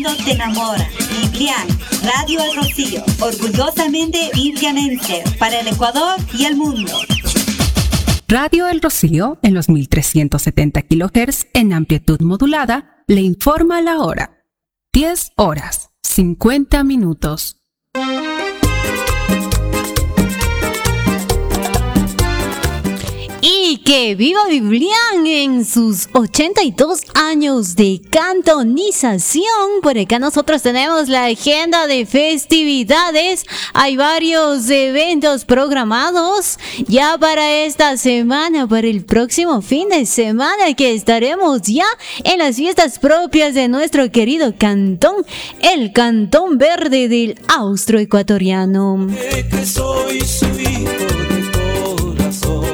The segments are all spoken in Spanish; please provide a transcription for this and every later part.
mundo te enamora. Biblian, Radio El Rocío, orgullosamente biblianense, para el Ecuador y el mundo. Radio El Rocío, en los 1370 kHz en amplitud modulada, le informa la hora. 10 horas, 50 minutos. Y que viva Biblian en sus 82 años de cantonización. Por acá nosotros tenemos la agenda de festividades. Hay varios eventos programados ya para esta semana, para el próximo fin de semana, que estaremos ya en las fiestas propias de nuestro querido cantón, el Cantón Verde del Austroecuatoriano. Que soy su hijo de corazón.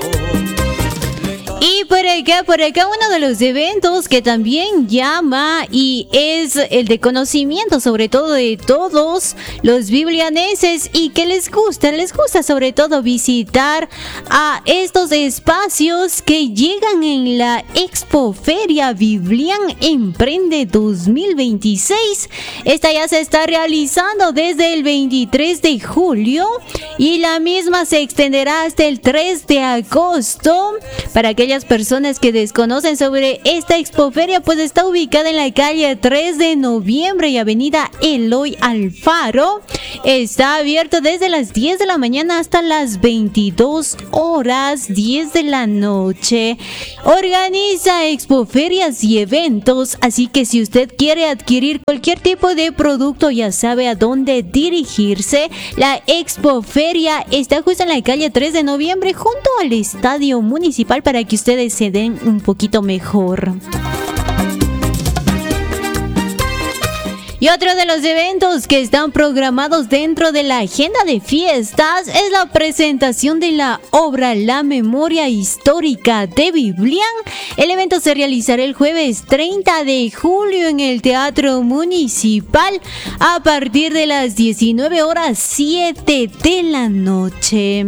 Y por acá uno de los eventos que también llama y es el de conocimiento, sobre todo de todos los biblianenses, y que les gusta sobre todo visitar a estos espacios que llegan en la Expoferia Biblian Emprende 2026. Esta ya se está realizando desde el 23 de julio y la misma se extenderá hasta el 3 de agosto. Para aquellas personas que desconocen sobre esta expoferia, pues está ubicada en la calle 3 de noviembre y avenida Eloy Alfaro. Está abierto desde las 10 de la mañana hasta las 22 horas 10 de la noche. Organiza expoferias y eventos, así que si usted quiere adquirir cualquier tipo de producto, ya sabe a dónde dirigirse. La expoferia está justo en la calle 3 de noviembre junto al estadio municipal, para que ustedes se den un poquito mejor. Y otro de los eventos que están programados dentro de la agenda de fiestas es la presentación de la obra La Memoria Histórica de Biblian. El evento se realizará el jueves 30 de julio en el Teatro Municipal a partir de las 19 horas 7 de la noche.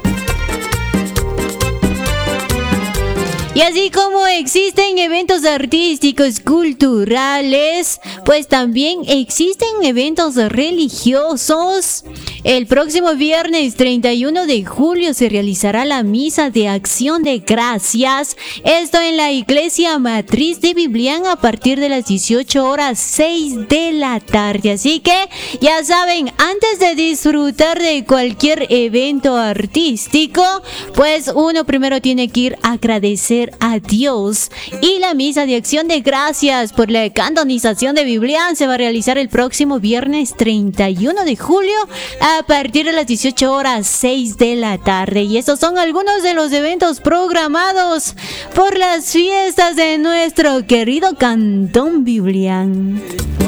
Y así como existen eventos artísticos, culturales, pues también existen eventos religiosos. El próximo viernes 31 de julio se realizará la misa de acción de gracias. Esto en la iglesia matriz de Biblian a partir de las 18 horas 6 de la tarde. Así que ya saben, antes de disfrutar de cualquier evento artístico, pues uno primero tiene que ir a agradecer a Dios. Y la misa de acción de gracias por la canonización de Biblian se va a realizar el próximo viernes 31 de julio a partir de las 18 horas 6 de la tarde. Y estos son algunos de los eventos programados por las fiestas de nuestro querido Cantón Biblian.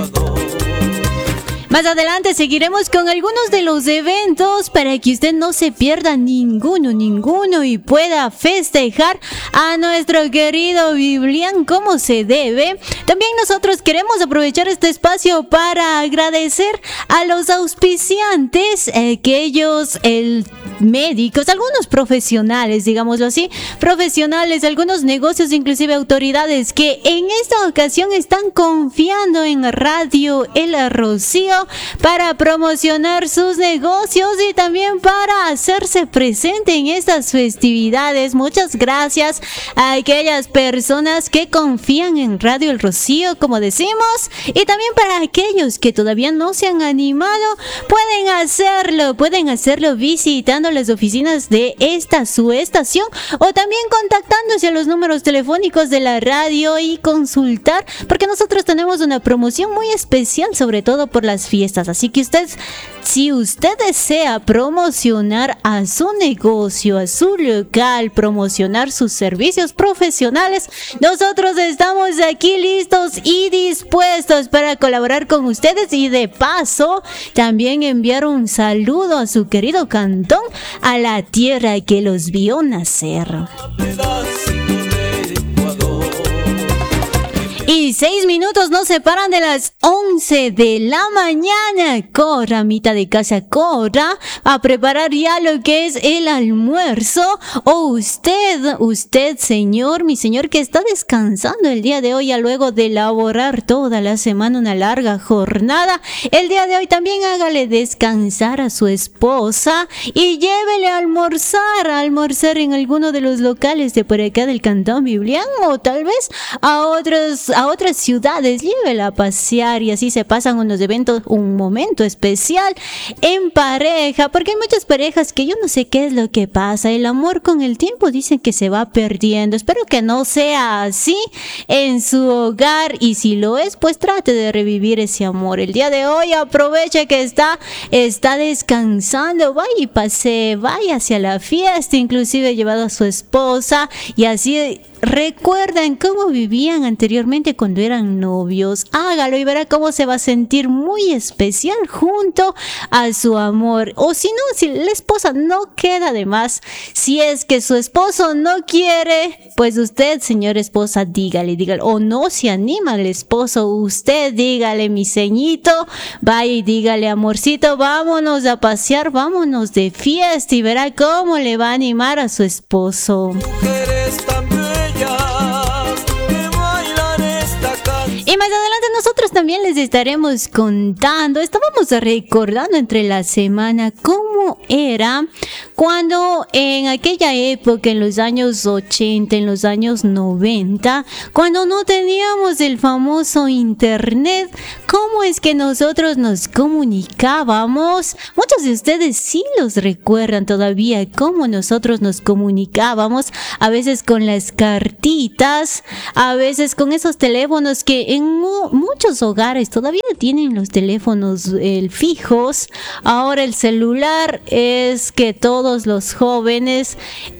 Más adelante seguiremos con algunos de los eventos para que usted no se pierda ninguno y pueda festejar a nuestro querido Biblian como se debe. También nosotros queremos aprovechar este espacio para agradecer a los auspiciantes, aquellos médicos, algunos profesionales, digámoslo así, algunos negocios, inclusive autoridades que en esta ocasión están confiando en Radio El Rocío para promocionar sus negocios y también para hacerse presente en estas festividades. Muchas gracias a aquellas personas que confían en Radio El Rocío, como decimos, y también para aquellos que todavía no se han animado, pueden hacerlo visitando las oficinas de esta su estación o también contactándose a los números telefónicos de la radio y consultar, porque nosotros tenemos una promoción muy especial, sobre todo por las fiestas. Así que si usted desea promocionar a su negocio, a su local, promocionar sus servicios profesionales, nosotros estamos aquí listos y dispuestos para colaborar con ustedes y de paso también enviar un saludo a su querido cantón, a la tierra que los vio nacer. Y 6 minutos nos separan de las 11 de la mañana. Corra, mitad de casa, corra a preparar ya lo que es el almuerzo. O usted, señor, mi señor, que está descansando el día de hoy, ya luego de elaborar toda la semana una larga jornada. El día de hoy también hágale descansar a su esposa y llévele a almorzar en alguno de los locales de por acá del Cantón Biblián, o tal vez a otras ciudades. Llévela a pasear y así se pasan unos eventos, un momento especial en pareja, porque hay muchas parejas que yo no sé qué es lo que pasa. El amor con el tiempo dicen que se va perdiendo. Espero que no sea así en su hogar, y si lo es, pues trate de revivir ese amor. El día de hoy aproveche que está descansando, vaya y pase, vaya hacia la fiesta, inclusive llevado a su esposa, y así recuerdan cómo vivían anteriormente cuando eran novios. Hágalo y verá cómo se va a sentir muy especial junto a su amor. O si no, si la esposa no queda de más, si es que su esposo no quiere, pues usted, señora esposa, dígale, o no se anima el esposo, usted dígale, mi ceñito, vaya y dígale, amorcito, vámonos a pasear, vámonos de fiesta, y verá cómo le va a animar a su esposo. Mujeres tan bellas que bailan esta canción. Y más adelante nosotros también les estaremos contando, estábamos recordando entre la semana cómo era cuando en aquella época, en los años 80, en los años 90, cuando no teníamos el famoso internet, cómo es que nosotros nos comunicábamos. Muchos de ustedes sí los recuerdan todavía, cómo nosotros nos comunicábamos, a veces con las cartitas, a veces con esos teléfonos que en muchos hogares todavía tienen los teléfonos fijos. Ahora el celular es que todos los jóvenes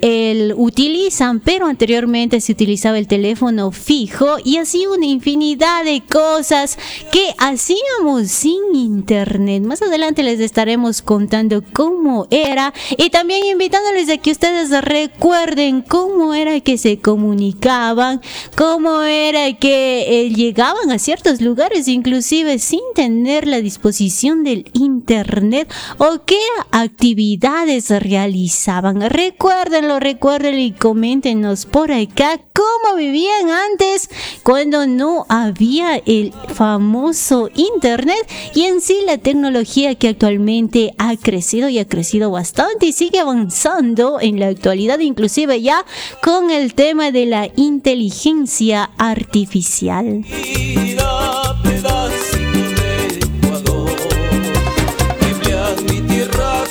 utilizan, pero anteriormente se utilizaba el teléfono fijo, y así una infinidad de cosas que hacíamos sin internet. Más adelante les estaremos contando cómo era, y también invitándoles a que ustedes recuerden cómo era que se comunicaban, cómo era que llegaban a ciertos lugares inclusive sin tener la disposición del internet, o qué actividades realizaban. Recuérdenlo y coméntenos por acá cómo vivían antes cuando no había el famoso internet, y en sí la tecnología que actualmente ha crecido y ha crecido bastante y sigue avanzando en la actualidad, inclusive ya con el tema de la inteligencia artificial. Mira, pedacito de Ecuador, Biblia, mi tierra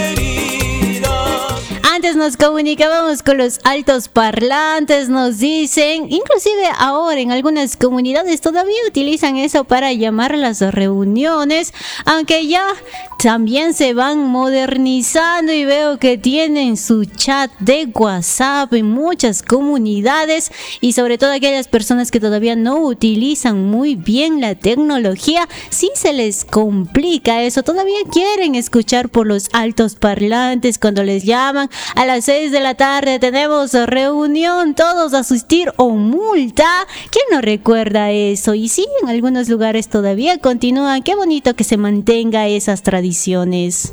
querida. Antes nos comunicábamos con los altos parlantes, nos dicen, inclusive ahora en algunas comunidades todavía utilizan eso para llamar a las reuniones, aunque ya también se van modernizando, y veo que tienen su chat de WhatsApp en muchas comunidades, y sobre todo aquellas personas que todavía no utilizan muy bien la tecnología, sí se les complica eso, todavía quieren escuchar por los altos parlantes cuando les llaman a las 6 de la tarde, tenemos reunión, todos a asistir o multa. ¿Quién no recuerda eso? Y sí, en algunos lugares todavía continúan. Qué bonito que se mantenga esas tradiciones.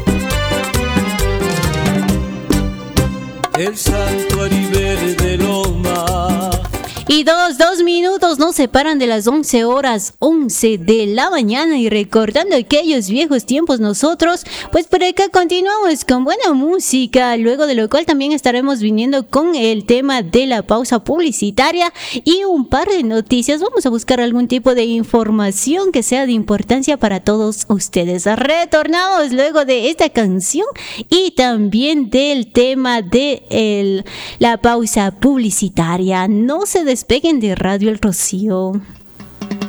El santuario verde Loma. Y dos minutos nos separan de las 11 horas 11 de la mañana, y recordando aquellos viejos tiempos nosotros, pues por acá continuamos con buena música, luego de lo cual también estaremos viniendo con el tema de la pausa publicitaria y un par de noticias. Vamos a buscar algún tipo de información que sea de importancia para todos ustedes. Retornamos luego de esta canción y también del tema de la pausa publicitaria. No se despeguen de Radio El Rocío.